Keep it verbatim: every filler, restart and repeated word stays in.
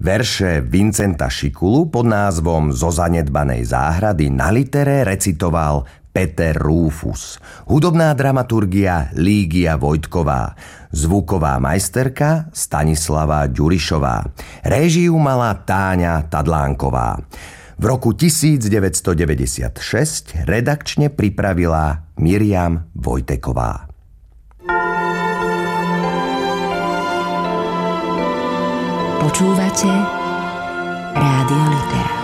Verše Vincenta Šikulu pod názvom Zo zanedbanej záhrady na litere recitoval Peter Rúfus. Hudobná dramaturgia Lígia Vojtková. Zvuková majsterka Stanislava Ďurišová. Réžiu mala Táňa Tadlánková. V roku devätnásťstodeväťdesiatšesť redakčne pripravila Miriam Vojteková. Počúvate Rádio Litera.